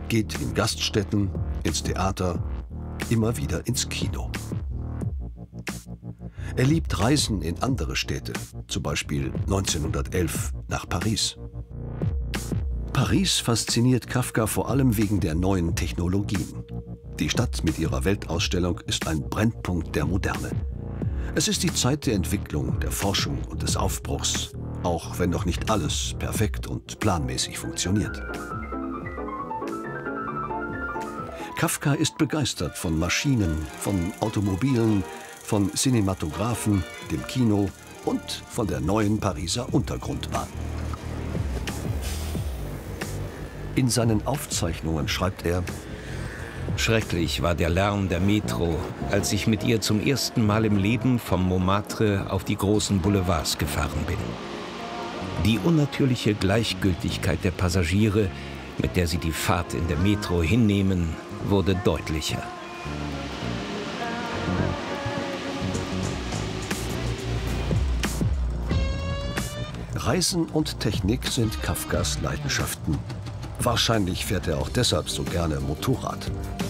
geht in Gaststätten, ins Theater, immer wieder ins Kino. Er liebt Reisen in andere Städte, zum Beispiel 1911 nach Paris. Paris fasziniert Kafka vor allem wegen der neuen Technologien. Die Stadt mit ihrer Weltausstellung ist ein Brennpunkt der Moderne. Es ist die Zeit der Entwicklung, der Forschung und des Aufbruchs, auch wenn noch nicht alles perfekt und planmäßig funktioniert. Kafka ist begeistert von Maschinen, von Automobilen, von Cinematographen, dem Kino und von der neuen Pariser Untergrundbahn. In seinen Aufzeichnungen schreibt er: Schrecklich war der Lärm der Metro, als ich mit ihr zum ersten Mal im Leben vom Montmartre auf die großen Boulevards gefahren bin. Die unnatürliche Gleichgültigkeit der Passagiere, mit der sie die Fahrt in der Metro hinnehmen, wurde deutlicher. Reisen und Technik sind Kafkas Leidenschaften. Wahrscheinlich fährt er auch deshalb so gerne Motorrad.